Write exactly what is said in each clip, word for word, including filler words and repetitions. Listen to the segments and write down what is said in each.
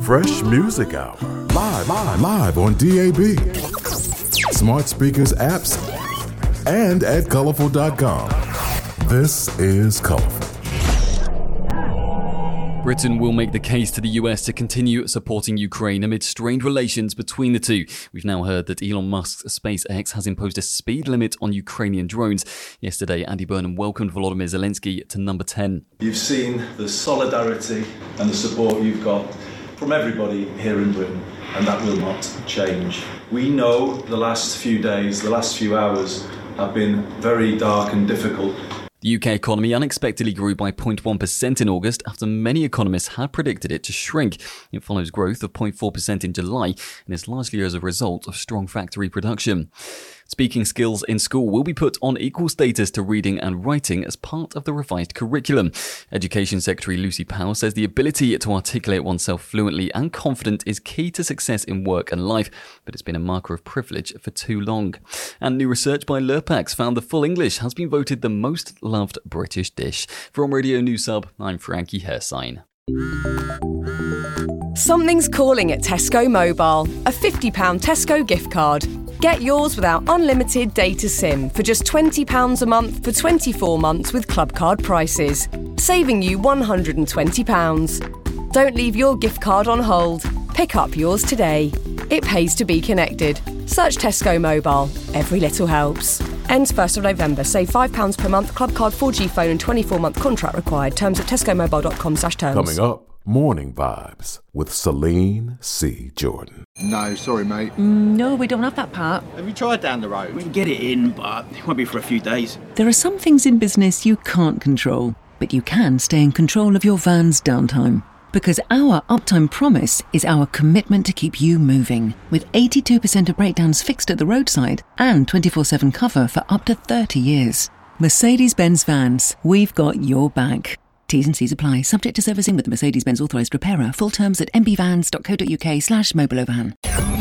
Fresh Music Hour. Live, live, live on D A B, smart speakers, apps, and at colorful dot com. This is Colorful. Britain will make the case to the U S to continue supporting Ukraine amid strained relations between the two. We've now heard that Elon Musk's SpaceX has imposed a speed limit on Ukrainian drones. Yesterday, Andy Burnham welcomed Volodymyr Zelensky to number ten. You've seen the solidarity and the support you've got from everybody here in Britain, and that will not change. We know the last few days, the last few hours have been very dark and difficult. The U K economy unexpectedly grew by zero point one percent in August after many economists had predicted it to shrink. It follows growth of zero point four percent in July and is largely as a result of strong factory production. Speaking skills in school will be put on equal status to reading and writing as part of the revised curriculum. Education Secretary Lucy Powell says the ability to articulate oneself fluently and confident is key to success in work and life, but it's been a marker of privilege for too long. And new research by Lurpax found the full English has been voted the most loved British dish. From Radio News Sub, I'm Frankie Hersign. Something's calling at Tesco Mobile. A fifty pounds Tesco gift card. Get yours without unlimited data SIM for just twenty pounds a month for twenty-four months with club card prices, saving you one hundred twenty pounds. Don't leave your gift card on hold. Pick up yours today. It pays to be connected. Search Tesco Mobile. Every little helps. Ends first of November. Save five pounds per month. Club card four G phone and twenty-four month contract required. Terms at tesco mobile dot com slash terms. Coming up, Morning Vibes with Celine C. Jordan. No, sorry, mate. Mm, no, we don't have that part. Have you tried down the road? We can get it in, but it won't be for a few days. There are some things in business you can't control, but you can stay in control of your van's downtime. Because our uptime promise is our commitment to keep you moving, with eighty-two percent of breakdowns fixed at the roadside and twenty-four seven cover for up to thirty years. Mercedes-Benz Vans, we've got your back. T's and C's apply, subject to servicing with the Mercedes-Benz authorised repairer. Full terms at m b vans dot co dot u k slash mobilovan.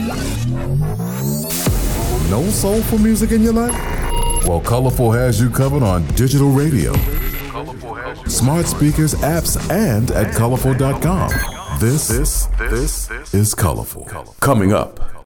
No soulful music in your life? Well, Colorful has you covered on digital radio, smart speakers, apps, and at colorful dot com. This, this, this is Colorful. Coming up,